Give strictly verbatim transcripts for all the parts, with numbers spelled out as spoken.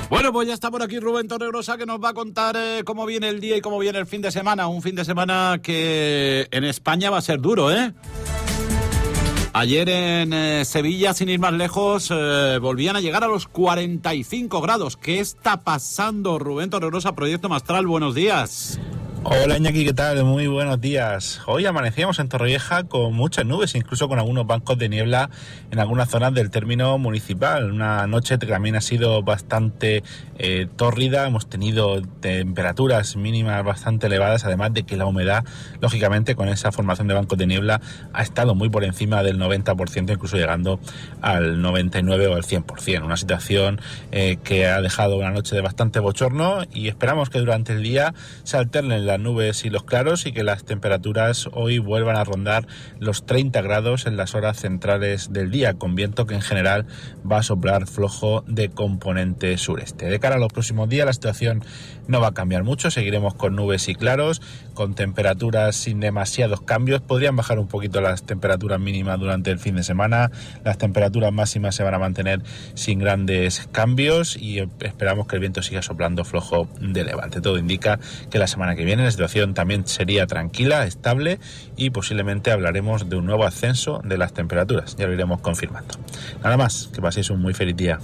Bueno, pues ya está por aquí Rubén Torregrosa, que nos va a contar eh, cómo viene el día y cómo viene el fin de semana. Un fin de semana que en España va a ser duro, ¿eh? Ayer en eh, Sevilla, sin ir más lejos, eh, volvían a llegar a los cuarenta y cinco grados. ¿Qué está pasando, Rubén Torregrosa, Proyecto Mastral? Buenos días. Hola Iñaki, ¿qué tal? Muy buenos días. Hoy amanecíamos en Torrevieja con muchas nubes, incluso con algunos bancos de niebla en algunas zonas del término municipal. Una noche que también ha sido bastante eh, tórrida, hemos tenido temperaturas mínimas bastante elevadas, además de que la humedad, lógicamente, con esa formación de bancos de niebla, ha estado muy por encima del noventa por ciento, incluso llegando al noventa y nueve por ciento o al cien por ciento. Una situación eh, que ha dejado una noche de bastante bochorno y esperamos que durante el día se alternen las nubes y los claros y que las temperaturas hoy vuelvan a rondar los treinta grados en las horas centrales del día, con viento que en general va a soplar flojo de componente sureste. De cara a los próximos días la situación no va a cambiar mucho, seguiremos con nubes y claros, con temperaturas sin demasiados cambios. Podrían bajar un poquito las temperaturas mínimas durante el fin de semana, las temperaturas máximas se van a mantener sin grandes cambios y esperamos que el viento siga soplando flojo de levante. Todo indica que la semana que viene la situación también sería tranquila, estable y posiblemente hablaremos de un nuevo ascenso de las temperaturas. Ya lo iremos confirmando. Nada más, que paséis un muy feliz día.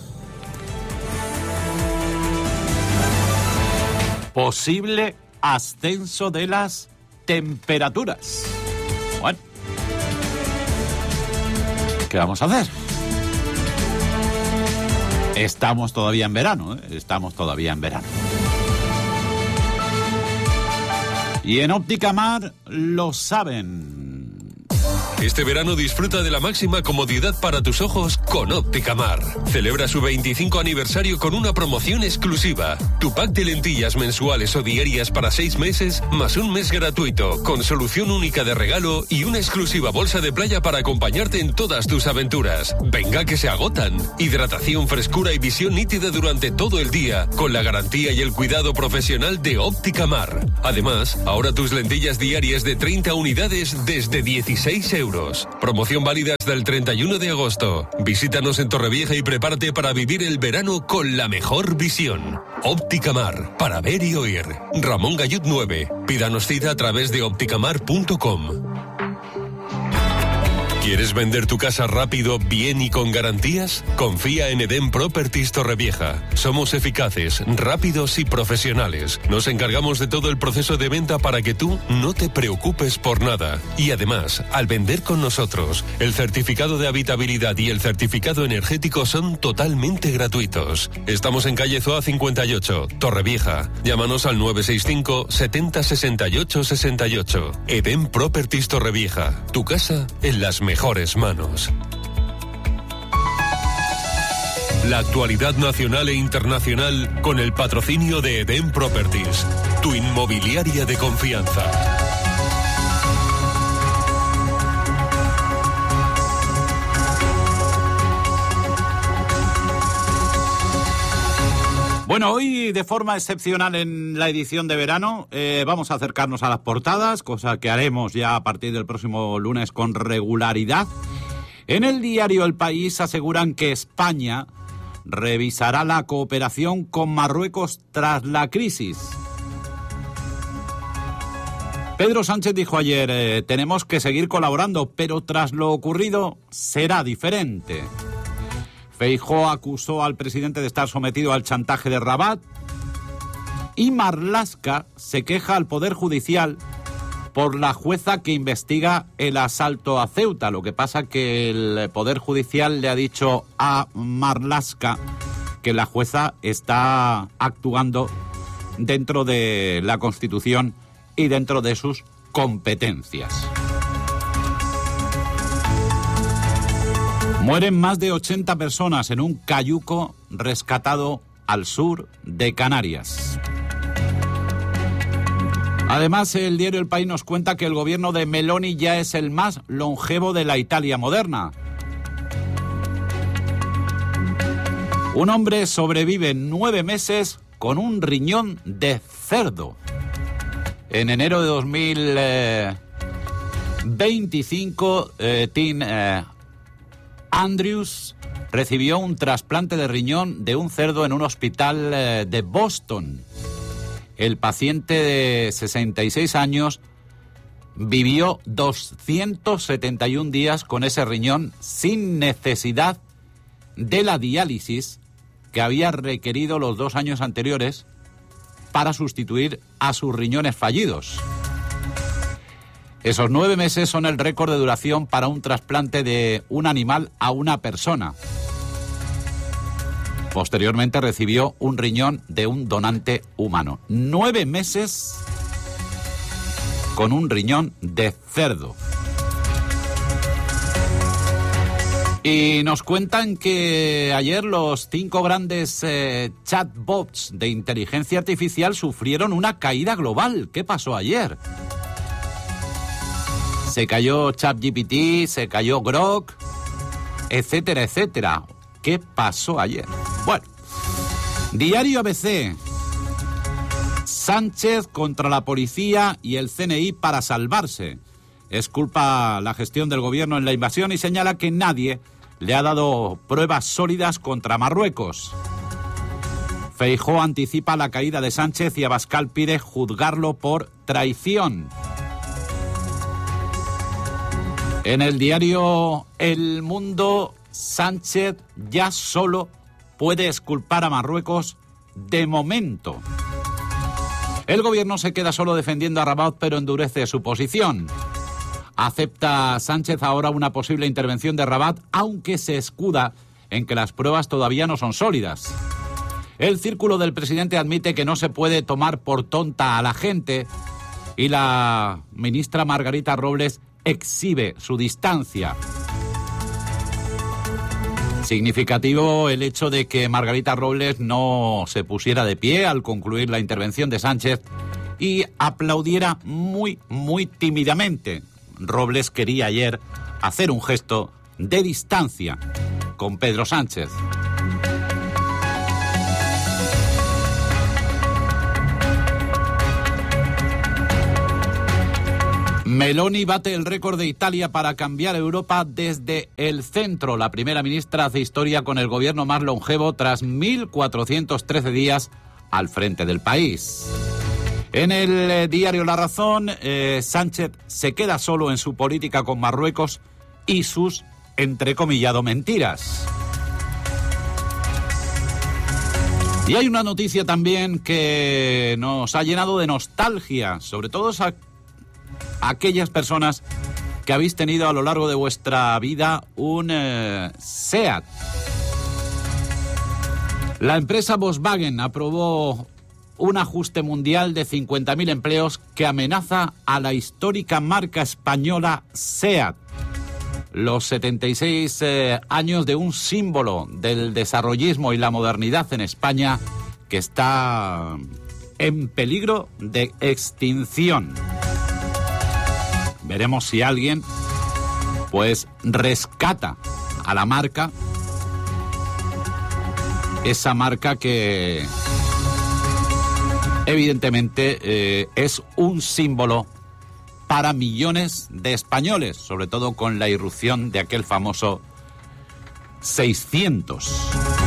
Posible ascenso de las temperaturas. Bueno, ¿qué vamos a hacer? Estamos todavía en verano, ¿eh? Estamos todavía en verano. Y en Óptica Mar lo saben. Este verano disfruta de la máxima comodidad para tus ojos con Óptica Mar. Celebra su veinticinco aniversario con una promoción exclusiva. Tu pack de lentillas mensuales o diarias para seis meses, más un mes gratuito, con solución única de regalo y una exclusiva bolsa de playa para acompañarte en todas tus aventuras. Venga que se agotan. Hidratación, frescura y visión nítida durante todo el día, con la garantía y el cuidado profesional de Óptica Mar. Además, ahora tus lentillas diarias de treinta unidades desde dieciséis euros. Promoción válida hasta el treinta y uno de agosto. Visítanos en Torrevieja y prepárate para vivir el verano con la mejor visión. Óptica Mar, para ver y oír. Ramón Gallut nueve. Pídanos cita a través de ópticamar punto com. ¿Quieres vender tu casa rápido, bien y con garantías? Confía en Edén Properties Torrevieja. Somos eficaces, rápidos y profesionales. Nos encargamos de todo el proceso de venta para que tú no te preocupes por nada. Y además, al vender con nosotros, el certificado de habitabilidad y el certificado energético son totalmente gratuitos. Estamos en calle Zoa cincuenta y ocho, Torrevieja. Llámanos al nueve seis cinco, setenta, sesenta y ocho, sesenta y ocho. Edén Properties Torrevieja. Tu casa en las mejores mejores manos. La actualidad nacional e internacional con el patrocinio de Edén Properties, tu inmobiliaria de confianza. Bueno, hoy de forma excepcional en la edición de verano eh, vamos a acercarnos a las portadas, cosa que haremos ya a partir del próximo lunes con regularidad. En el diario El País aseguran que España revisará la cooperación con Marruecos tras la crisis. Pedro Sánchez dijo ayer, eh, tenemos que seguir colaborando, pero tras lo ocurrido será diferente. Feijóo acusó al presidente de estar sometido al chantaje de Rabat y Marlaska se queja al Poder Judicial por la jueza que investiga el asalto a Ceuta. Lo que pasa que el Poder Judicial le ha dicho a Marlaska que la jueza está actuando dentro de la Constitución y dentro de sus competencias. Mueren más de ochenta personas en un cayuco rescatado al sur de Canarias. Además, el diario El País nos cuenta que el gobierno de Meloni ya es el más longevo de la Italia moderna. Un hombre sobrevive nueve meses con un riñón de cerdo. En enero de dos mil veinticinco, eh, Tim eh, Andrews recibió un trasplante de riñón de un cerdo en un hospital eh, de Boston. El paciente de sesenta y seis años vivió doscientos setenta y un días con ese riñón sin necesidad de la diálisis que había requerido los dos años anteriores para sustituir a sus riñones fallidos. Esos nueve meses son el récord de duración para un trasplante de un animal a una persona. Posteriormente recibió un riñón de un donante humano. Nueve meses con un riñón de cerdo. Y nos cuentan que ayer los cinco grandes eh, chatbots de inteligencia artificial sufrieron una caída global. ¿Qué pasó ayer? Se cayó ChatGPT, se cayó Grok, etcétera, etcétera. ¿Qué pasó ayer? Bueno, Diario A B C. Sánchez contra la policía y el C N I para salvarse. Exculpa la gestión del gobierno en la invasión y señala que nadie le ha dado pruebas sólidas contra Marruecos. Feijóo anticipa la caída de Sánchez y Abascal pide juzgarlo por traición. En el diario El Mundo, Sánchez ya solo puede exculpar a Marruecos de momento. El gobierno se queda solo defendiendo a Rabat, pero endurece su posición. Acepta Sánchez ahora una posible intervención de Rabat, aunque se escuda en que las pruebas todavía no son sólidas. El círculo del presidente admite que no se puede tomar por tonta a la gente y la ministra Margarita Robles exhibe su distancia. Significativo el hecho de que Margarita Robles no se pusiera de pie al concluir la intervención de Sánchez y aplaudiera muy, muy tímidamente. Robles quería ayer hacer un gesto de distancia con Pedro Sánchez. Meloni bate el récord de Italia para cambiar Europa desde el centro. La primera ministra hace historia con el gobierno más longevo tras mil cuatrocientos trece días al frente del país. En el eh, diario La Razón, eh, Sánchez se queda solo en su política con Marruecos y sus, entrecomillado, mentiras. Y hay una noticia también que nos ha llenado de nostalgia, sobre todo esa aquellas personas que habéis tenido a lo largo de vuestra vida un eh, SEAT. La empresa Volkswagen aprobó un ajuste mundial de cincuenta mil empleos que amenaza a la histórica marca española SEAT. Los setenta y seis eh, años de un símbolo del desarrollismo y la modernidad en España que está en peligro de extinción. Veremos si alguien, pues, rescata a la marca, esa marca que evidentemente eh, es un símbolo para millones de españoles, sobre todo con la irrupción de aquel famoso seiscientos.